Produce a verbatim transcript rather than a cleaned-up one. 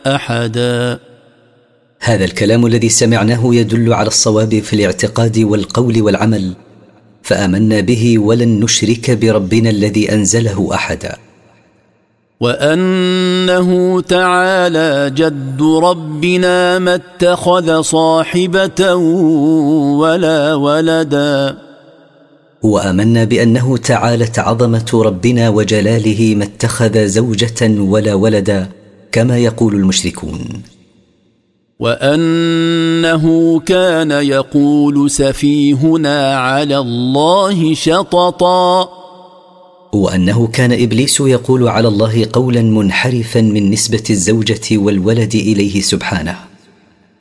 أحدا. هذا الكلام الذي سمعناه يدل على الصواب في الاعتقاد والقول والعمل، فآمنا به ولن نشرك بربنا الذي أنزله أحدا. وأنه تعالى جد ربنا ما اتخذ صاحبة ولا ولدا. وآمنا بأنه تعالت عظمة ربنا وجلاله ما اتخذ زوجة ولا ولدا كما يقول المشركون. وأنه كان يقول سفيهنا على الله شططا. وأنه كان إبليس يقول على الله قولا منحرفا من نسبة الزوجة والولد إليه سبحانه.